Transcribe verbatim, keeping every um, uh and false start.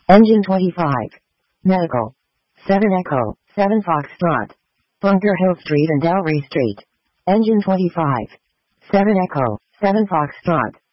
Engine twenty-five. Medical. seven Echo, seven Foxtrot. Bunker Hill Street and Dowry Street. Engine twenty-five. seven Echo, seven Foxtrot.